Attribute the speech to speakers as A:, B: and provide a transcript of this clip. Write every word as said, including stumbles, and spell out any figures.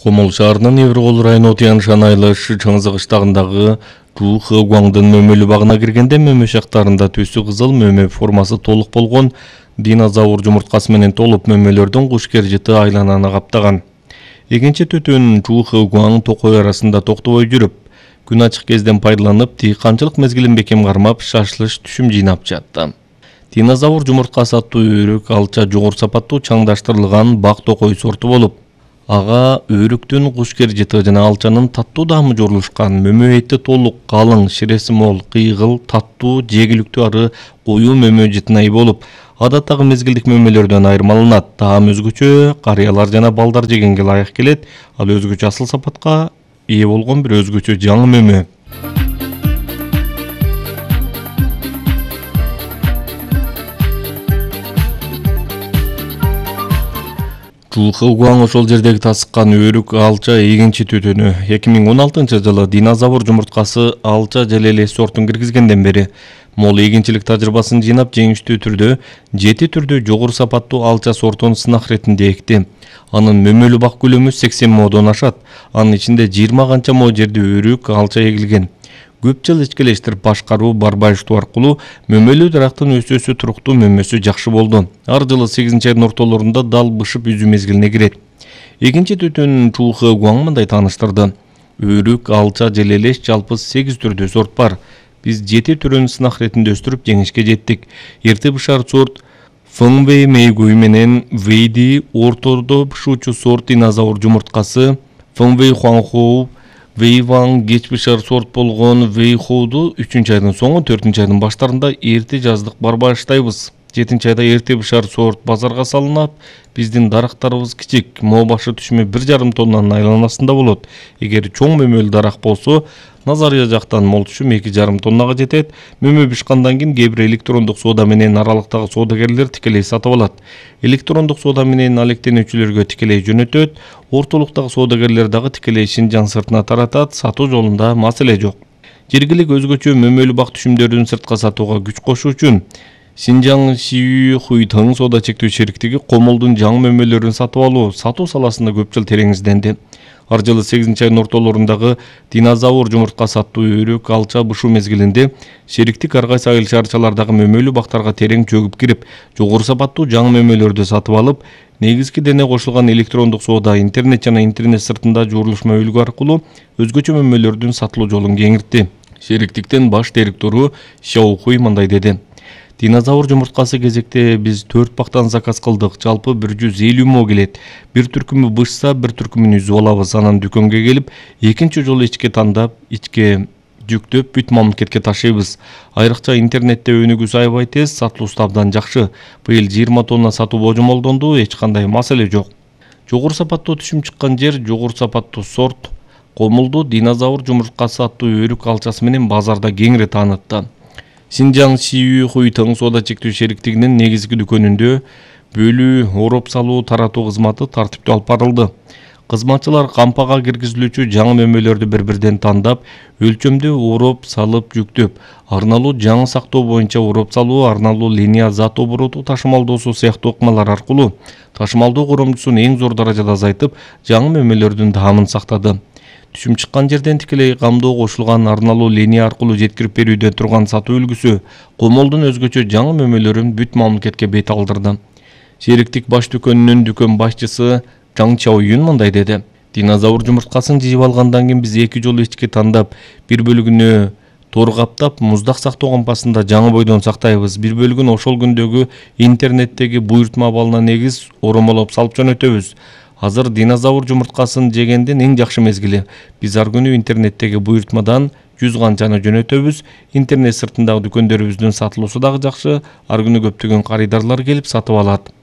A: Комол шаарынын Еврокол району Тяньшан айлашы Чаңзы кыштагындагы Чу Хэгуаңдын мөмөлүү багына киргенде мөмө шактарында түсү кызыл мөмө формасы толук болгон динозавр жумурткасы менен толуп мөмөлөрдүн кушкер жыты айлананы каптаган. Экинчи түтүн Чу Хэгуаң токой арасында токтобой жүрүп, күн ачык кезден пайдаланып, дыйканчылык мезгилин бекем кармап, шашылыш түшүм жыйнап жатты. Динозавр жумурткасы аттуу өрүк алча жогору сапаттуу чаңдаштырылган бак токой сорту болуп, ага өрүктүн кушкер жыты жана алчанын таттуу даамы жорулушкан. Мөмө эти толук, калың, ширеси мол, кыйгыл, таттуу, жегиликтүү ары коюу мөмө жытынай болуп, адаттагы мезгилдик мөмөлөрдөн айырмаланат. Таам өзгөчө, карыялар жана балдар жегенге ылайык келет. Ал өзгөчө асыл сапатка ээ болгон бир өзгөчө жаңы мөмө. Чу Хэгуаң ошол жердеги тасыккан өрүк алча экинчи түтүнү. эки миң он алтынчы жылы динозавр жумурткасы алча желелес сортун киргизгенден бери мол эгинчилик тажрыйбасын жыйнап, жеңиштүү түрдө жети түрдүү жогору сапаттуу алча сортун сынак иретинде экти. Анын мөмөлүү бак көлөмү сексен модон ашат. Анын ичинде жыйырма канча мо жерде өрүк алча эгилген. Көп жыл ичкелештирип башкаруу барбайыштоо аркылуу мөмөлүү дарактын өсүүсү туруктуу, мөмөсү жакшы болду. Ар жылы сегизинчи айдын ортолорунда дал бышып үзүү мезгилине кирет. Экинчи түтүн Чу Хэгуаң мындай тааныштырды. Өрүк, алча, желелеш жалпы сегиз түрдүү сорт бар. Биз жети түрүн сынак иретинде өстүрүп жеңишке жеттик. Эрте бышар сорт Фэнгвэй Мэйгуй менен Вэйди, ортодо бышуучу сорт динозавр жумурткасы Фэнгвэй Хуанхоу, Вэйваң кеч бышар сорт болгон Вэйхоуду үчүнчү айдын соңу, төртүнчү айдын баштарында эрте жаздык барбайыштайбыз. жетинчи айда эрте бышар сорт базарга салынат. Биздин дарактарыбыз кичик, мо башы түшүмү бир жарым тоннанын айланасында болот. Эгер чоң мөмөлүү дарак болсо, назария жактан мол түшүм эки жарым тоннага жетет. Мөмө бышкандан кийин кээ бир электрондук соода менен аралыктагы соодагерлер тикелей сатып алат. Электрондук соода менен алектенүүчүлөргө тикелей жөнөтөт. Ортолуктагы соодагерлер дагы тикелей Шинжаң сыртына таратат. Сатуу жолунда маселе жок. Жергилик өзгөчө мөмөлүү бак түшүмдөрдүн сыртка сатууга күч кошуу үчүн Шинжаң Шиүй Хуйтың соода чектөө шериктиги комолдун жаңы мөмөлөрүн сатып алуу, сатуу саласында көп жыл терең изденди. Ар жылы сегизинчи айдын ортолорундагы динозавр жумурткасы аттуу өрүк алча бышуу мезгилинде шериктик ар кайсы айыл шаарчалардагы мөмөлүү бактарга терең чөгүп кирип, жогору сапаттуу жаңы мөмөлөрдү сатып алып, негизги дене кошулган электрондук соода, интернет жана интернет сыртында жуурулушма үлгү аркылуу өзгөчө мөмөлөрдүн сатылуу жолун кеңиртти. Шериктиктен баш директору Шаохуй мындай деди. Динозавр жумурткасы кезекте биз төрт бактан заказ кылдык. Жалпы бир жүз элүү мо келет. Бир түркүмү бышса, бир түркүмүн үзүп алабыз. Анан дүкөнгө келип, экинчи жолу ичке тандап, ичке жүктөп, бүт мамлекетке ташыйбыз. Айрыкча интернетте өнүгүүсү аябай тез, сатылуусу абдан жакшы. Быйыл жыйырма тонна сатуу божомолдонду, эч кандай маселе жок. Жогору сапаттуу түшүм чыккан жер жогору сапаттуу сорт Комолду динозавр жумурткасы аттуу өрүк алчасы менен базарда кеңири таанытты. Шинжаң Шиүй Хуйтың соода чектөө шериктигинин негизги дүкөнүндө бөлүү, ороп салуу, таратуу кызматы тартиптүү алып барылды. Кызматчылар кампага киргизилүүчү жаңы мөмөлөрдү бир-бирден тандап, өлчөмдө ороп салып жүктөп, арналуу жаңы сактоо боюнча ороп салуу, арналуу линия зат обороту ташымалдоосу сыяктуу ыкмалар аркылуу ташымалдоо коромчусун эң зор даражада азайтып, жаңы мөмөлөрдүн даамын сактады. Түшүм чыккан жерден тикелей камдоо кошулган арналуу линия аркылуу жеткирип берүүдө турган сатуу үлгүсү Комолдун өзгөчө жаңы мөмөлөрүн бүт мамлекетке бет алдырды. Шериктик баш дүкөнүнүн дүкөн башчысы Чаң Чаоюн мындай деди. Динозавр жумурткасын жыйып алгандан кийин биз эки жолу ичке тандап, бир бөлүгүнө тор каптап, муздак сактоо кампасында жаңы бойдон сактайбыз. Бир бөлүгүн ошол күндөгү интернеттеги буйртма абалына негиз оромолоп салып жөнөтөбүз. Азыр динозавр жумурткасын жегендин эң жакшы мезгили. Биз ар күнү интернеттеги буйртмадан жүз канчаны жөнөтөбүз. Интернет сыртындагы дүкөндөрүбүздүн сатылуусу дагы жакшы. Ар күнү көптөгөн карыдарлар келип сатып алат.